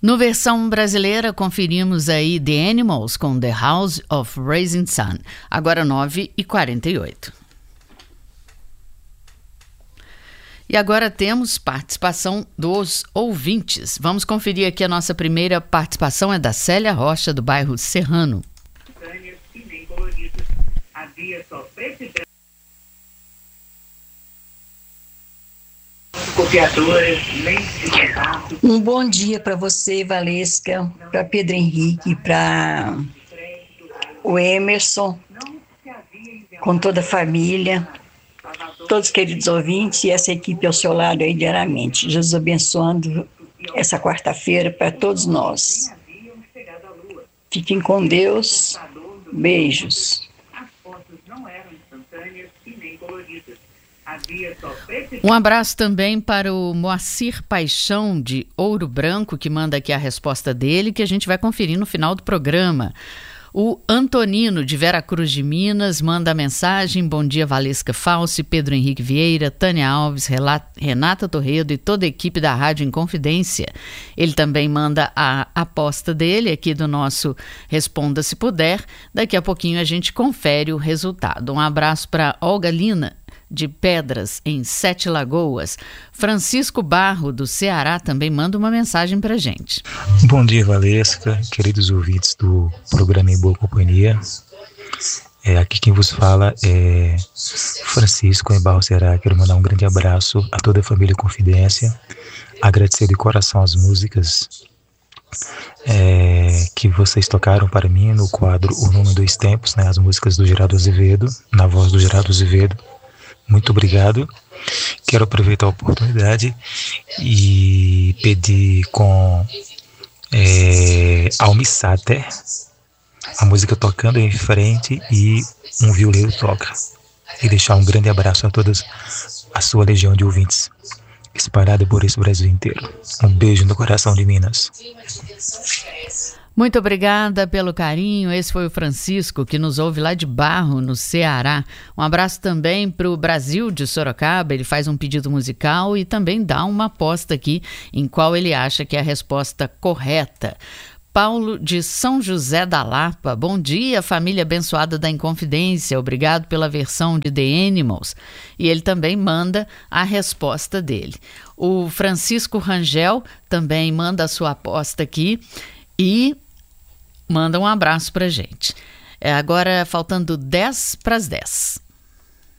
No versão brasileira, conferimos aí The Animals com The House of Rising Sun, agora 9h48. E agora temos participação dos ouvintes. Vamos conferir aqui a nossa primeira participação, é da Célia Rocha, do bairro Serrano. Um bom dia para você, Valesca, para Pedro Henrique, para o Emerson, com toda a família, todos os queridos ouvintes e essa equipe ao seu lado aí diariamente. Jesus abençoando essa quarta-feira para todos nós. Fiquem com Deus. Beijos. Um abraço também para o Moacir Paixão, de Ouro Branco, que manda aqui a resposta dele, que a gente vai conferir no final do programa. O Antonino, de Vera Cruz de Minas, manda a mensagem: bom dia, Valesca Falsi, Pedro Henrique Vieira, Tânia Alves, Renata Torredo e toda a equipe da Rádio Inconfidência. Ele também manda a aposta dele aqui do nosso Responda Se Puder. Daqui a pouquinho a gente confere o resultado. Um abraço para Olga Lina, de Pedras, em Sete Lagoas. Francisco Barro, do Ceará, também manda uma mensagem para a gente. Bom dia, Valesca, queridos ouvintes do programa Em Boa Companhia. Aqui quem vos fala é Francisco, em Barro, Ceará. Quero mandar um grande abraço a toda a família Confidência, agradecer de coração as músicas que vocês tocaram para mim no quadro O Nome dos Tempos, né, as músicas do Geraldo Azevedo, na voz do Geraldo Azevedo. Muito obrigado. Quero aproveitar a oportunidade e pedir com Almissáter, a música Tocando em Frente e um violeiro toca. E deixar um grande abraço a todas a sua legião de ouvintes espalhada por esse Brasil inteiro. Um beijo no coração de Minas. Muito obrigada pelo carinho. Esse foi o Francisco, que nos ouve lá de Barro, no Ceará. Um abraço também para o Brasil de Sorocaba. Ele faz um pedido musical e também dá uma aposta aqui em qual ele acha que é a resposta correta. Paulo, de São José da Lapa. Bom dia, família abençoada da Inconfidência. Obrigado pela versão de The Animals. E ele também manda a resposta dele. O Francisco Rangel também manda a sua aposta aqui e manda um abraço pra gente. Agora faltando 10 para as 10.